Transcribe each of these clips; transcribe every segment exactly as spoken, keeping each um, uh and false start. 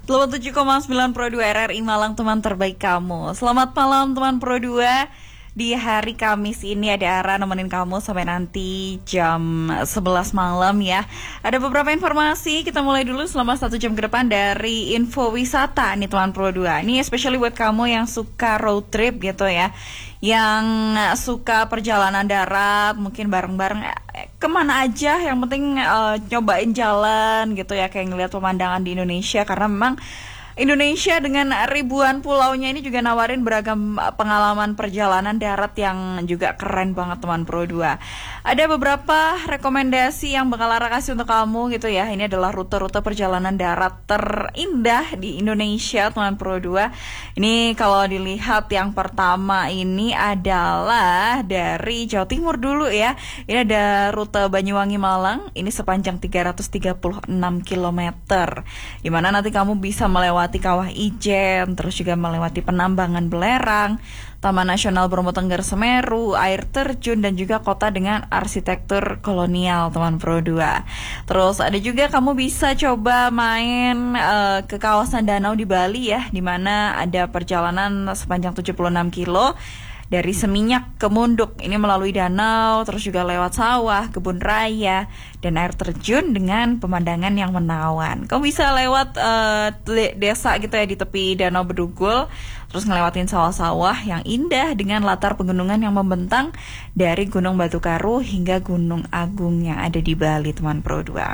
delapan puluh tujuh koma sembilan Pro dua R R I Malang, teman terbaik kamu. Selamat malam teman Pro dua. Di hari Kamis ini ada Ara nemenin kamu sampai nanti jam sebelas malam ya. Ada beberapa informasi, kita mulai dulu selama satu jam ke depan dari info wisata nih teman Pro dua. Ini especially buat kamu yang suka road trip gitu ya, yang suka perjalanan darat, mungkin bareng-bareng eh, kemana aja, yang penting uh, cobain jalan gitu ya, kayak ngeliat pemandangan di Indonesia. Karena memang Indonesia dengan ribuan pulaunya ini juga nawarin beragam pengalaman perjalanan darat yang juga keren banget teman Pro dua. Ada beberapa rekomendasi yang bakal Ara kasih untuk kamu gitu ya. Ini adalah rute-rute perjalanan darat terindah di Indonesia teman Pro dua. Ini kalau dilihat yang pertama ini adalah dari Jawa Timur dulu ya. Ini ada rute Banyuwangi Malang, ini sepanjang tiga ratus tiga puluh enam kilometer, dimana nanti kamu bisa melewati Kawah Ijen, terus juga melewati penambangan belerang, Taman Nasional Bromo Tengger Semeru, air terjun, dan juga kota dengan arsitektur kolonial teman Pro dua. Terus ada juga kamu bisa coba main uh, ke kawasan danau di Bali ya, dimana ada perjalanan sepanjang tujuh puluh enam kilo dari Seminyak ke Munduk. Ini melalui danau, terus juga lewat sawah, kebun raya, dan air terjun dengan pemandangan yang menawan. Kamu bisa lewat uh, desa gitu ya di tepi Danau Bedugul, terus ngelewatin sawah-sawah yang indah dengan latar pegunungan yang membentang dari Gunung Batu Karu hingga Gunung Agung yang ada di Bali teman Pro dua.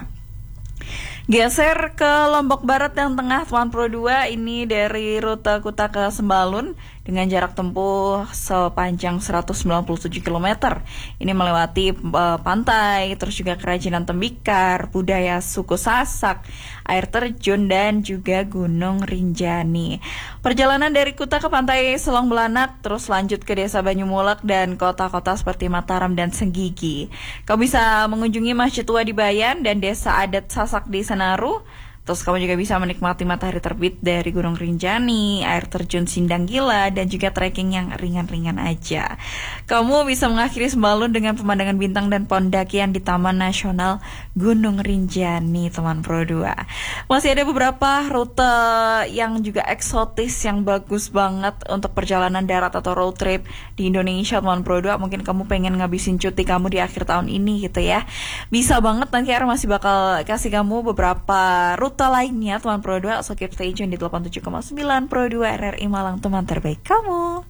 Geser ke Lombok Barat dan Tengah teman Pro dua, ini dari rute Kuta ke Sembalun dengan jarak tempuh sepanjang seratus sembilan puluh tujuh kilometer. Ini melewati uh, pantai, terus juga kerajinan tembikar, budaya suku Sasak, air terjun, dan juga Gunung Rinjani. Perjalanan dari Kuta ke pantai Selong Belanak, terus lanjut ke desa Banyumulak dan kota-kota seperti Mataram dan Senggigi. Kau bisa mengunjungi Masjid Tua di Bayan dan desa adat Sasak di Senaru. Terus kamu juga bisa menikmati matahari terbit dari Gunung Rinjani, air terjun Sindang Gila, dan juga trekking yang ringan-ringan aja. Kamu bisa mengakhiri Sembalun dengan pemandangan bintang dan pendakian di Taman Nasional Gunung Rinjani teman Pro dua. Masih ada beberapa rute yang juga eksotis yang bagus banget untuk perjalanan darat atau road trip di Indonesia teman Pro dua. Mungkin kamu pengen ngabisin cuti kamu di akhir tahun ini gitu ya. Bisa banget, nanti Ara masih bakal kasih kamu beberapa rute lainnya teman Pro dua. So keep stay tune di delapan puluh tujuh koma sembilan Pro dua R R I Malang, teman terbaik kamu.